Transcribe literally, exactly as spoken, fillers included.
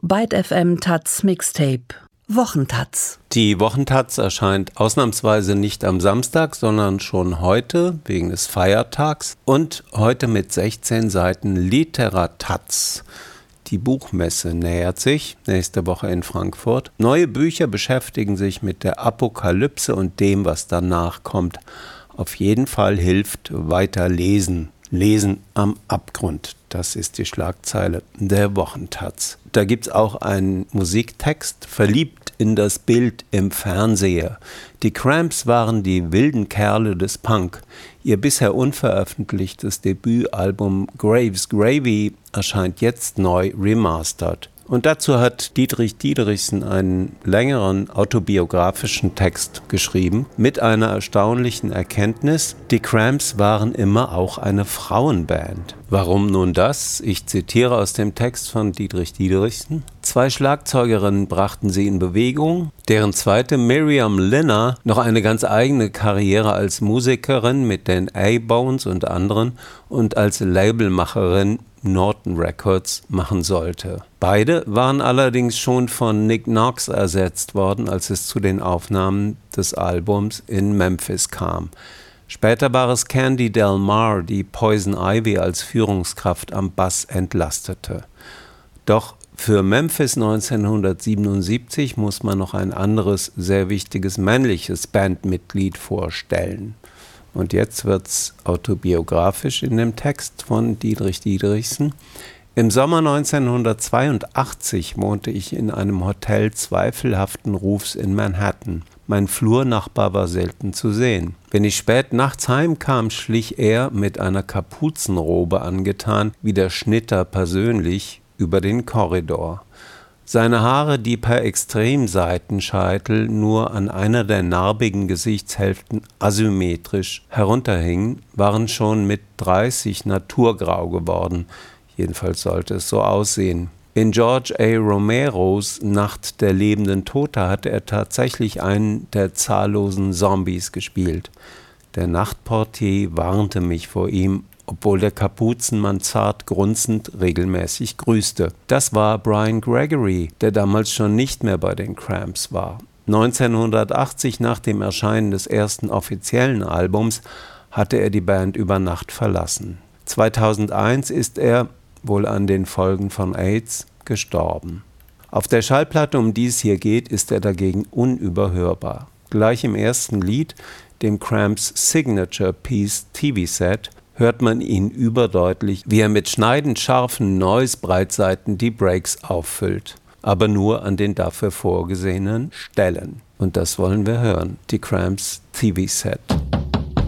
Byte F M Taz Mixtape Wochentaz. Die Wochentaz erscheint ausnahmsweise nicht am Samstag, sondern schon heute wegen des Feiertags und heute mit sechzehn Seiten Literataz. Die Buchmesse nähert sich, nächste Woche in Frankfurt. Neue Bücher beschäftigen sich mit der Apokalypse und dem, was danach kommt. Auf jeden Fall hilft weiter lesen. Lesen am Abgrund, das ist die Schlagzeile der Wochentaz. Da gibt es auch einen Musiktext, verliebt in das Bild im Fernseher. Die Cramps waren die wilden Kerle des Punk. Ihr bisher unveröffentlichtes Debütalbum Graves Gravy erscheint jetzt neu remastered. Und dazu hat Dietrich Diederichsen einen längeren autobiografischen Text geschrieben mit einer erstaunlichen Erkenntnis: Die Cramps waren immer auch eine Frauenband. Warum nun das? Ich zitiere aus dem Text von Dietrich Diederichsen. Zwei Schlagzeugerinnen brachten sie in Bewegung, deren zweite, Miriam Linner, noch eine ganz eigene Karriere als Musikerin mit den A-Bones und anderen und als Labelmacherin Norton Records machen sollte. Beide waren allerdings schon von Nick Knox ersetzt worden, als es zu den Aufnahmen des Albums in Memphis kam. Später war es Candy Del Mar, die Poison Ivy als Führungskraft am Bass entlastete. Doch für Memphis neunzehnhundertsiebenundsiebzig muss man noch ein anderes, sehr wichtiges männliches Bandmitglied vorstellen. Und jetzt wird's autobiografisch in dem Text von Dietrich Diederichsen. Im Sommer neunzehnhundertzweiundachtzig wohnte ich in einem Hotel zweifelhaften Rufs in Manhattan. Mein Flurnachbar war selten zu sehen. Wenn ich spät nachts heimkam, schlich er, mit einer Kapuzenrobe angetan, wie der Schnitter persönlich, über den Korridor. Seine Haare, die per Extremseitenscheitel nur an einer der narbigen Gesichtshälften asymmetrisch herunterhingen, waren schon mit dreißig naturgrau geworden. Jedenfalls sollte es so aussehen. In George A. Romeros Nacht der lebenden Tote hatte er tatsächlich einen der zahllosen Zombies gespielt. Der Nachtportier warnte mich vor ihm, obwohl der Kapuzenmann zart grunzend regelmäßig grüßte. Das war Brian Gregory, der damals schon nicht mehr bei den Cramps war. neunzehnhundertachtzig, nach dem Erscheinen des ersten offiziellen Albums, hatte er die Band über Nacht verlassen. zweitausendeins ist er, wohl an den Folgen von AIDS, gestorben. Auf der Schallplatte, um die es hier geht, ist er dagegen unüberhörbar. Gleich im ersten Lied, dem Cramps Signature Piece T V-Set, hört man ihn überdeutlich, wie er mit schneidend scharfen Noise-Breitseiten die Breaks auffüllt. Aber nur an den dafür vorgesehenen Stellen. Und das wollen wir hören. Die Cramps T V-Set.